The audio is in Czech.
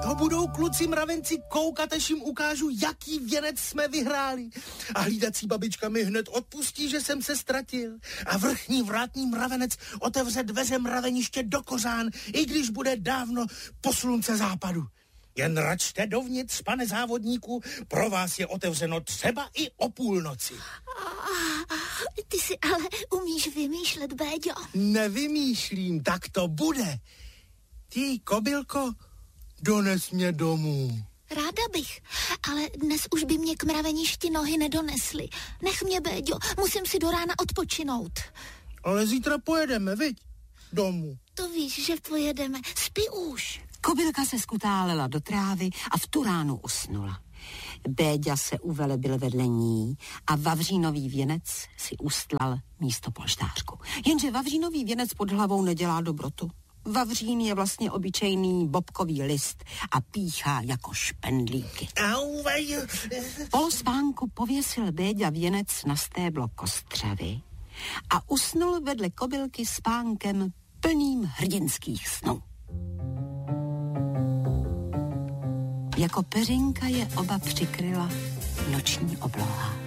ho budou kluci mravenci koukat, až jim ukážu, jaký věnec jsme vyhráli. A hlídací babička mi hned odpustí, že jsem se ztratil. A vrchní vrátný mravenec otevře dveře mraveniště do Kořán, i když bude dávno po slunce západu. Jen račte dovnitř, pane závodníku, pro vás je otevřeno třeba i o půlnoci. Ty si ale umíš vymýšlet, Béďo. Nevymýšlím, tak to bude. Ty, kobylko, dones mě domů. Ráda bych, ale dnes už by mě k mraveništi nohy nedonesly. Nech mě, Béďo, musím si do rána odpočinout. Ale zítra pojedeme, viď? Domů. To víš, že pojedeme. Spí už. Kobylka se skutálela do trávy a v tu ránu usnula. Béďa se uvelebil vedle ní a vavřínový věnec si ustlal místo polštářku. Jenže vavřínový věnec pod hlavou nedělá dobrotu. Vavřín je vlastně obyčejný bobkový list a píchá jako špendlíky. Po spánku pověsil Béďa věnec na stéblo kostřavy a usnul vedle kobylky spánkem plným hrdinských snů. Jako peřinka je oba přikryla noční obloha.